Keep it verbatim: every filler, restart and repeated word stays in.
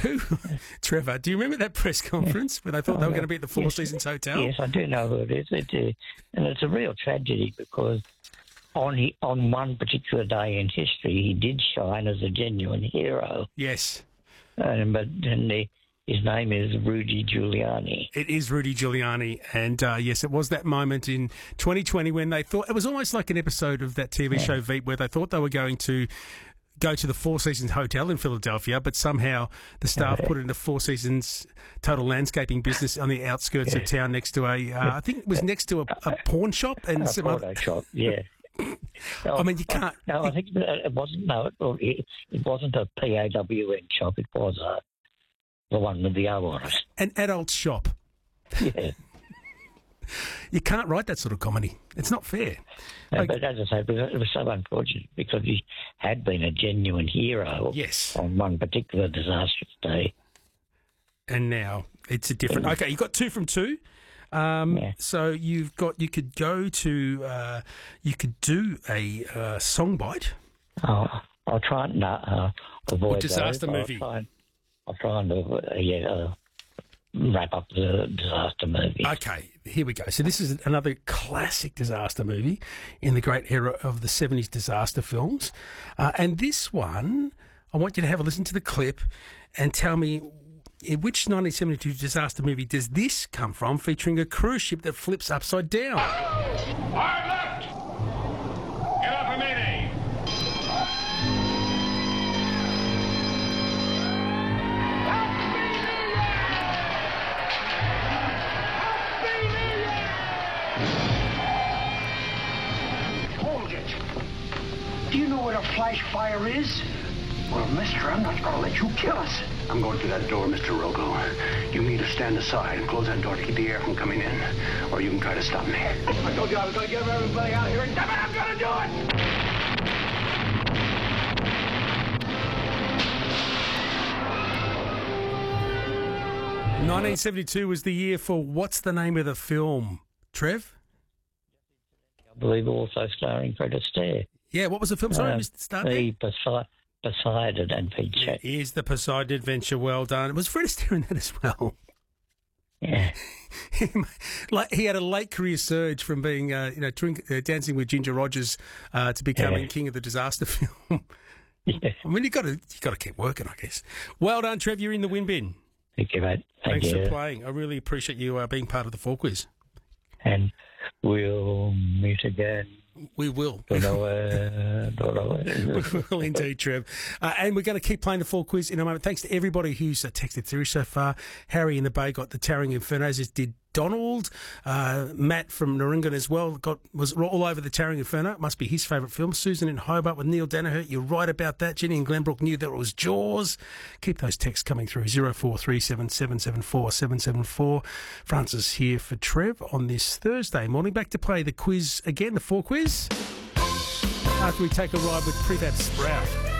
Who, Trevor, do you remember that press conference when they thought Oh, they were no. going to be at the Four Yes. Seasons Hotel? Yes, I do know who it is. It, uh, and it's a real tragedy because on he, on one particular day in history, he did shine as a genuine hero. Yes. Um, but and the, his name is Rudy Giuliani. It is Rudy Giuliani. And, uh, yes, it was that moment in twenty twenty when they thought... It was almost like an episode of that T V Yeah. show Veep where they thought they were going to go to the Four Seasons Hotel in Philadelphia, but somehow the staff Yeah. put it into Four Seasons Total Landscaping Business on the outskirts of town next to a... Uh, I think it was next to a, a pawn shop and A some photo other... shop, yeah. No, I mean, you can't... No, I think it wasn't. No, it, it, it wasn't a P A W N shop. It was uh, the one with the O on it. An adult shop. Yeah. You can't write that sort of comedy. It's not fair. Uh, Like- but as I say, it was, it was so unfortunate because he had been a genuine hero Yes. on one particular disastrous day. And now it's a different... Okay, you got two from two. Um, Yeah. So you've got... You could go to... Uh, you could do a uh, song bite. I'll, I'll try and uh, uh, avoid Or disaster those. movie. I'll try and, I'll try and uh, yeah, uh, wrap up the disaster movie. Okay, here we go. So this is another classic disaster movie in the great era of the seventies disaster films. Uh, and this one, I want you to have a listen to the clip and tell me in which nineteen seventy-two disaster movie does this come from, featuring a cruise ship that flips upside down? Hard left! Get up, Mayday! Hold it. Do you know what a flash fire is? Well, mister, I'm not going to let you kill us. I'm going through that door, Mister Rogo. You need to stand aside and close that door to keep the air from coming in. Or you can try to stop me. I told you I was going to get everybody out of here, and damn it, I'm going to do it! nineteen seventy-two was the year for what's the name of the film? Trev? I believe also starring Fred Astaire. Yeah, what was the film? Sorry, Uh, Mister Starkey. The Posei- Poseidon Adventure. It is the Poseidon Adventure. Well done. It was Fred Astaire in that as well. Yeah. Like he had a late career surge from being, uh, you know, drink, uh, dancing with Ginger Rogers uh, to becoming Yeah. king of the disaster film. Yeah. I mean, you got to you got to keep working, I guess. Well done, Trev. You're in the win bin. Thank you, mate. Thank Thanks you. for playing. I really appreciate you uh, being part of the Four Quiz. And we'll meet again. We will. Don't know where, don't know where. We will indeed, Trev. Uh, and we're going to keep playing the Four Quiz in a moment. Thanks to everybody who's uh, texted through so far. Harry in the Bay got the Towering Inferno, as did Donald. Uh, Matt from Narungan as well got was all over the Towering Inferno. It must be his favourite film. Susan in Hobart with Neil Danaher. You're right about that. Jenny in Glenbrook knew that it was Jaws. Keep those texts coming through. zero four three seven seven seven four seven seven four. Francis here for Trev on this Thursday morning. Back to play the quiz again, the Four Quiz. After we take a ride with Prefab Sprout.